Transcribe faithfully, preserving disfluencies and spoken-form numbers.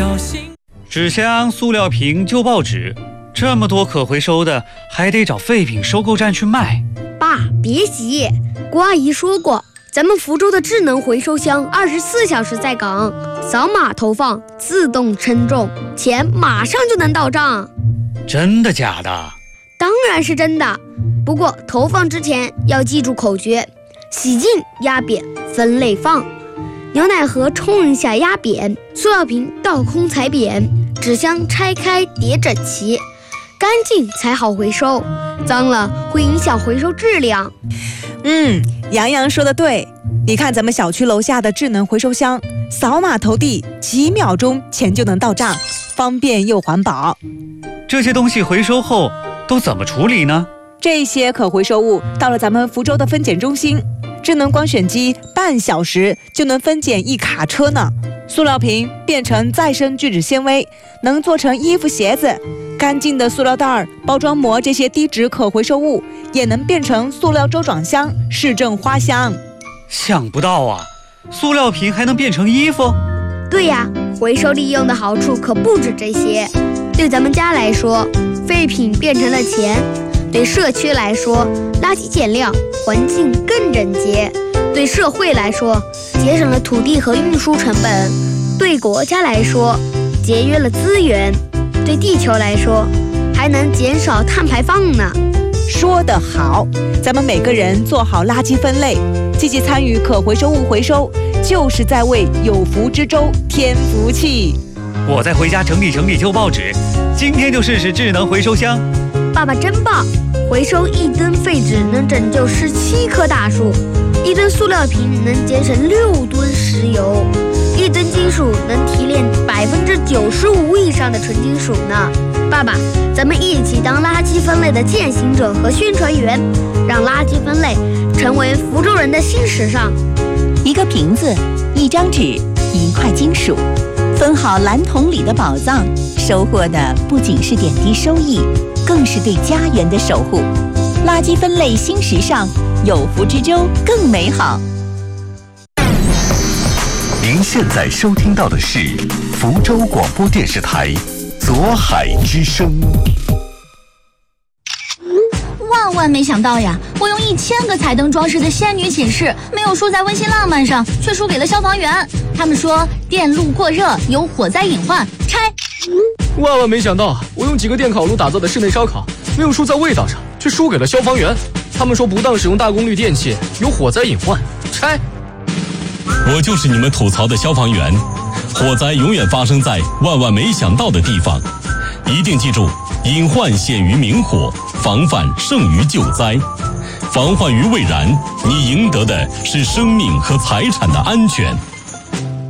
纸箱、塑料瓶、旧报纸，这么多可回收的，还得找废品收购站去卖。 爸，别急，郭阿姨说过，咱们福州的智能回收箱二十四小时在岗，扫码投放，自动称重，钱马上就能到账。 真的假的？ 当然是真的，不过投放之前要记住口诀：洗净、压扁、分类放。牛奶盒冲一下压扁，塑料瓶倒空踩扁，纸箱拆开叠整齐，干净才好回收，脏了会影响回收质量。 嗯，杨洋说的对，你看咱们小区楼下的智能回收箱，扫码投递，几秒钟钱就能到账，方便又环保。 这些东西回收后都怎么处理呢？ 这些可回收物到了咱们福州的分拣中心，智能光选机半小时就能分拣一卡车呢。塑料瓶变成再生聚酯纤维，能做成衣服鞋子。干净的塑料袋、包装膜这些低值可回收物也能变成塑料周转箱、市政花箱。 想不到啊，塑料瓶还能变成衣服？ 对呀，回收利用的好处可不止这些。对咱们家来说，废品变成了钱；对社区来说，垃圾减量，环境更整洁；对社会来说，节省了土地和运输成本；对国家来说，节约了资源；对地球来说，还能减少碳排放呢。 说得好，咱们每个人做好垃圾分类，积极参与可回收物回收，就是在为有福之州添福气。 我再回家整理整理旧报纸，今天就试试智能回收箱。 爸爸真棒，回收一吨废纸能拯救十七棵大树，一吨塑料瓶能节省六吨石油，一吨金属能提炼百分之九十五以上的纯金属呢。爸爸，咱们一起当垃圾分类的践行者和宣传员，让垃圾分类成为福州人的新时尚。 一个瓶子，一张纸，一块金属，分好蓝桶里的宝藏，收获的不仅是点滴收益，更是对家园的守护。垃圾分类新时尚，有福之州更美好。 您现在收听到的是福州广播电视台左海之声。 万万没想到呀，我用一千个彩灯装饰的仙女寝室，没有输在温馨浪漫上，却输给了消防员。他们说电路过热有火灾隐患，拆。 万万没想到，我用几个电烤炉打造的室内烧烤，没有输在味道上，却输给了消防员。他们说不当使用大功率电器有火灾隐患，拆。 我就是你们吐槽的消防员，火灾永远发生在万万没想到的地方。一定记住，隐患显于明火，防范胜于救灾。防患于未然，你赢得的是生命和财产的安全。